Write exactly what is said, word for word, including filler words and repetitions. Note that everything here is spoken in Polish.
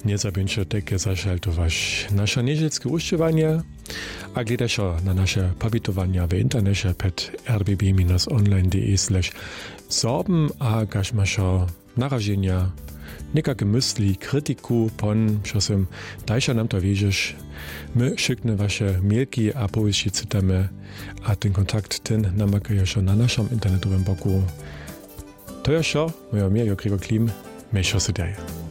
nie zabieńcie takie zašaltować nasze niedzielskie uszczewanie, a gledasz na nasze pobitowania w internecie pod r b b online kropka d e slash sorben, a gaż masz narażenia, niekake myśli, krytyku, pon, czasem dajże nam to wiedzieć. My szykne wasze mailki, a powiedzcie cytamy, a ten kontakt ten namakają się na naszym internetowym boku. To jest to, moje imię, Gregor Klim, mejszo se daje.